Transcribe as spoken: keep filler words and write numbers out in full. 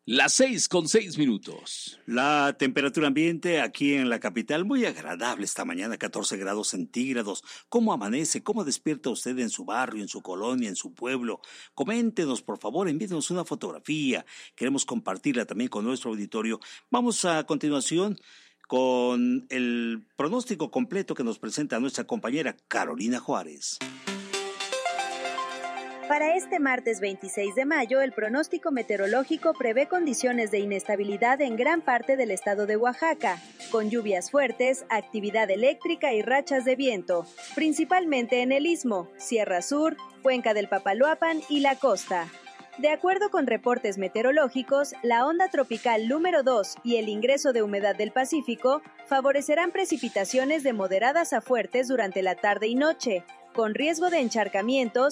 Las seis con seis minutos. La temperatura ambiente aquí en la capital muy agradable esta mañana, catorce grados centígrados. ¿Cómo amanece? ¿Cómo despierta usted en su barrio, en su colonia, en su pueblo? Coméntenos, por favor, envíenos una fotografía. Queremos compartirla también con nuestro auditorio. Vamos a continuación con el pronóstico completo que nos presenta nuestra compañera Carolina Juárez. Para este martes veintiséis de mayo, el pronóstico meteorológico prevé condiciones de inestabilidad en gran parte del estado de Oaxaca, con lluvias fuertes, actividad eléctrica y rachas de viento, principalmente en el Istmo, Sierra Sur, Cuenca del Papaloapan y la costa. De acuerdo con reportes meteorológicos, la onda tropical número dos y el ingreso de humedad del Pacífico favorecerán precipitaciones de moderadas a fuertes durante la tarde y noche, con riesgo de encharcamientos